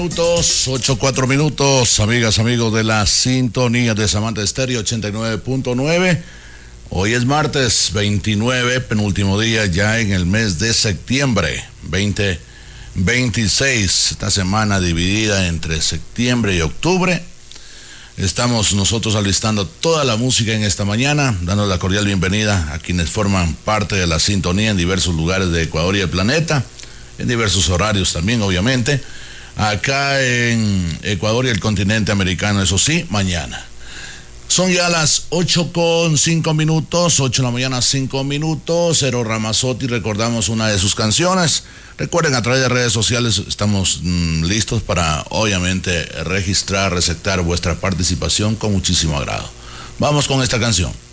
Minutos, 8:04, amigas, amigos de la sintonía de Samantha Estéreo 89.9. Hoy es martes 29, penúltimo día ya en el mes de septiembre 2026. Esta semana dividida entre septiembre y octubre. Estamos nosotros alistando toda la música en esta mañana, dando la cordial bienvenida a quienes forman parte de la sintonía en diversos lugares de Ecuador y el planeta, en diversos horarios también, obviamente. Acá en Ecuador y el continente americano, eso sí, mañana. Son ya las 8:05, 8 de la mañana, 5 minutos. Cero Ramazzotti, recordamos una de sus canciones. Recuerden, a través de redes sociales estamos listos para, obviamente, registrar, receptar vuestra participación con muchísimo agrado. Vamos con esta canción.